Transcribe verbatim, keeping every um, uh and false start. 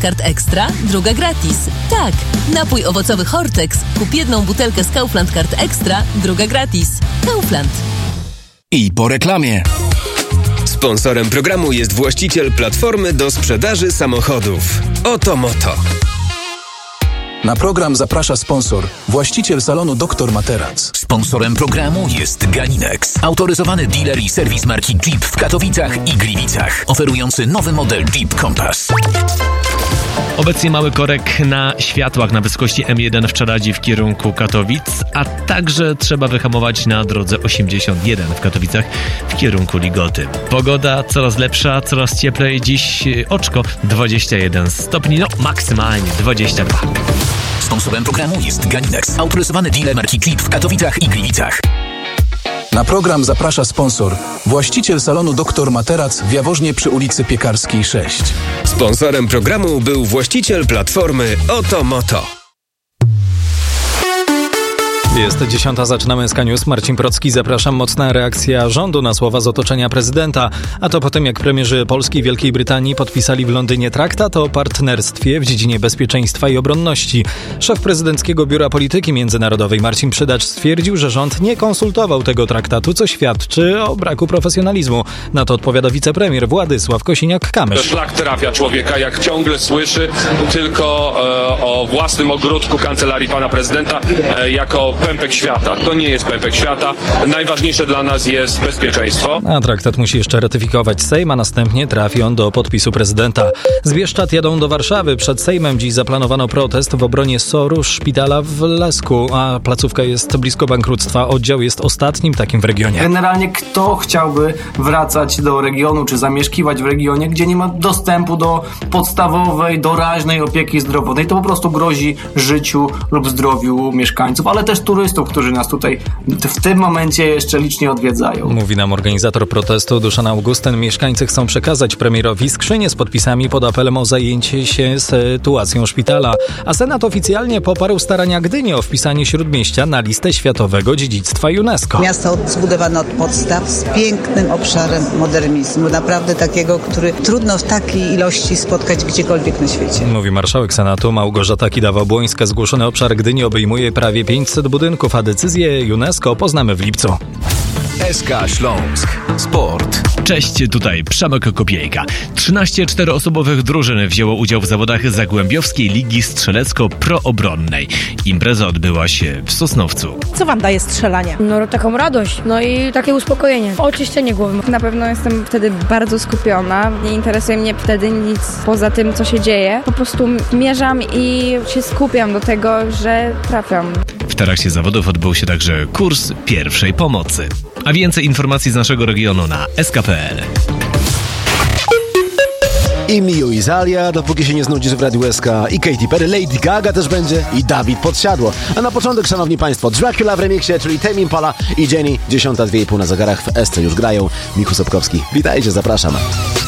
Card Extra, druga gratis. Tak, napój owocowy Hortex. Kup jedną butelkę z Kaufland Card Extra, druga gratis. Kaufland. I po reklamie. Sponsorem programu jest właściciel platformy do sprzedaży samochodów. Oto Moto. Na program zaprasza sponsor, właściciel salonu doktor Materac. Sponsorem programu jest Galinex, autoryzowany dealer i serwis marki Jeep w Katowicach i Gliwicach, oferujący nowy model Jeep Compass. Obecnie mały korek na światłach na wysokości M jeden w Czaradzi w kierunku Katowic, a także trzeba wyhamować na drodze osiemdziesiąt jeden w Katowicach w kierunku Ligoty. Pogoda coraz lepsza, coraz cieplej. Dziś oczko dwadzieścia jeden stopni, no maksymalnie dwadzieścia dwa. Sponsorem programu jest Galinex, autoryzowany dealer marki Jeep w Katowicach i Gliwicach. Na program zaprasza sponsor, właściciel salonu doktor Materac w Jaworznie przy ulicy Piekarskiej sześć. Sponsorem programu był właściciel platformy Oto Moto. Jest dziesiąta, zaczynamy S K News. Marcin Procki, zapraszam. Mocna reakcja rządu na słowa z otoczenia prezydenta. A to po tym, jak premierzy Polski i Wielkiej Brytanii podpisali w Londynie traktat o partnerstwie w dziedzinie bezpieczeństwa i obronności. Szef prezydenckiego Biura Polityki Międzynarodoej Marcin Przydacz stwierdził, że rząd nie konsultował tego traktatu, co świadczy o braku profesjonalizmu. Na to odpowiada wicepremier Władysław Kosiniak-Kamysz. Szlak trafia człowieka, jak ciągle słyszy tylko e, o własnym ogródku kancelarii pana prezydenta e, jako pępek świata. To nie jest pępek świata. Najważniejsze dla nas jest bezpieczeństwo. A traktat musi jeszcze ratyfikować Sejm, a następnie trafi on do podpisu prezydenta. Z Bieszczad jadą do Warszawy. Przed Sejmem dziś zaplanowano protest w obronie S O R-u szpitala w Lesku, a placówka jest blisko bankructwa. Oddział jest ostatnim takim w regionie. Generalnie kto chciałby wracać do regionu, czy zamieszkiwać w regionie, gdzie nie ma dostępu do podstawowej, doraźnej opieki zdrowotnej? To po prostu grozi życiu lub zdrowiu mieszkańców, ale też turystów, którzy nas tutaj w tym momencie jeszcze licznie odwiedzają. Mówi nam organizator protestu Duszan Augustyn. Mieszkańcy chcą przekazać premierowi skrzynię z podpisami pod apelem o zajęcie się sytuacją szpitala. A Senat oficjalnie poparł starania Gdyni o wpisanie Śródmieścia na listę światowego dziedzictwa UNESCO. Miasto zbudowane od podstaw z pięknym obszarem modernizmu. Naprawdę takiego, który trudno w takiej ilości spotkać gdziekolwiek na świecie. Mówi marszałek Senatu Małgorzata Kidawa-Błońska. Zgłoszony obszar Gdyni obejmuje prawie pięćset budynków, a decyzję UNESCO poznamy w lipcu. S K Śląsk. Sport. Cześć, tutaj Przemek Kopiejka. trzynaście czteroosobowych drużyn wzięło udział w zawodach Zagłębiowskiej Ligi Strzelecko-Proobronnej. Impreza odbyła się w Sosnowcu. Co wam daje strzelanie? No taką radość, no i takie uspokojenie, oczyszczenie głowy. Na pewno jestem wtedy bardzo skupiona. Nie interesuje mnie wtedy nic poza tym, co się dzieje. Po prostu mierzam i się skupiam do tego, że trafiam. W trakcie zawodów odbył się także kurs pierwszej pomocy. A więcej informacji z naszego regionu na S K kropka P L. I Miu i Zalia, dopóki się nie znudzisz w Radiu S K, i Katy Perry, Lady Gaga też będzie i Dawid Podsiadło. A na początek, szanowni państwo, Dracula w remiksie, czyli Tame Impala i Jenny, dziesiąta dwie i pół na zegarach w S C już grają. Michu Sobkowski, witajcie, zapraszam.